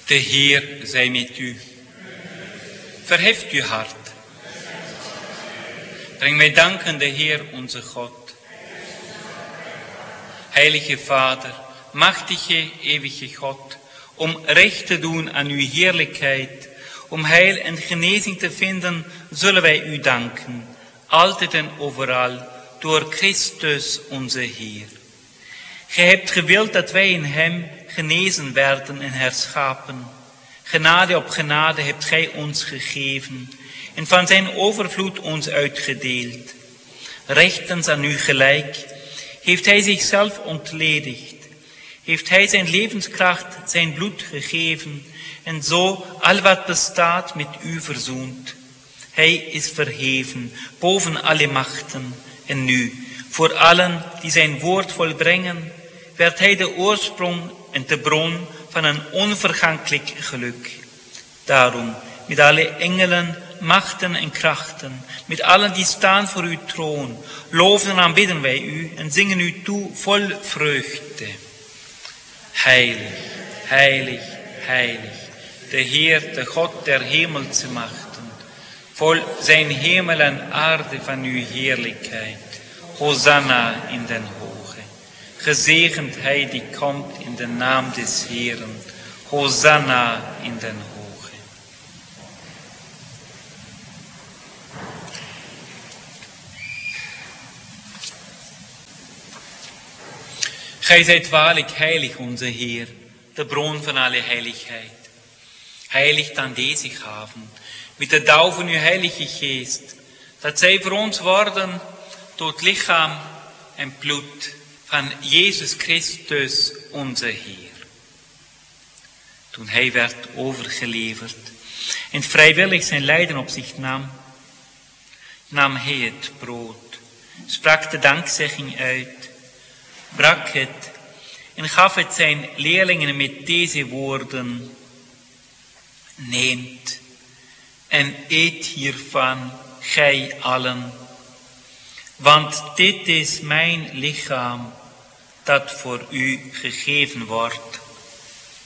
De Heer zij met u. Verheft uw hart. Breng mij dank aan de Heer onze God. Heilige Vader, machtige, eeuwige God, om recht te doen aan uw heerlijkheid, om heil en genezing te vinden, zullen wij u danken, altijd en overal, door Christus onze Heer. Gij hebt gewild dat wij in hem genezen werden en herschapen. Genade op genade hebt gij ons gegeven en van zijn overvloed ons uitgedeeld. Rechtens aan u gelijk heeft hij zichzelf ontledigd. Heeft hij zijn levenskracht, zijn bloed gegeven en zo al wat bestaat met u verzoend. Hij is verheven boven alle machten en nu, voor allen die zijn woord volbrengen, werd hij de oorsprong en de bron van een onvergankelijk geluk. Daarom, met alle engelen, machten en krachten, met allen die staan voor uw troon, loven en aanbidden wij u en zingen u toe vol vreugde. Heilig, heilig, heilig, de Heer, de God der hemelse machten, vol zijn hemel en aarde van uw heerlijkheid. Hosanna in den hoge. Gezegend hij die komt in de naam des Heeren. Hosanna in den hoge. Gij zijt waarlijk heilig, onze Heer, de bron van alle heiligheid. Heilig dan deze gaven, met de dauw van uw heilige geest, dat zij voor ons worden tot lichaam en bloed van Jezus Christus, onze Heer. Toen hij werd overgeleverd en vrijwillig zijn lijden op zich nam hij het brood, sprak de dankzegging uit, brak het en gaf het zijn leerlingen met deze woorden: neemt en eet hiervan, gij allen, want dit is mijn lichaam dat voor u gegeven wordt.